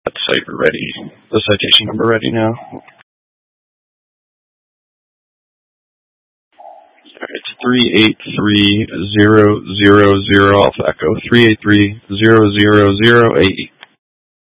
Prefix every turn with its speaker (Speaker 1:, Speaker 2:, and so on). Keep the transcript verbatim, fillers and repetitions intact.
Speaker 1: That cipher ready. The citation number ready now. Alright, it's three eight three zero zero zero Alpha Echo. three eight three zero zero zero eight.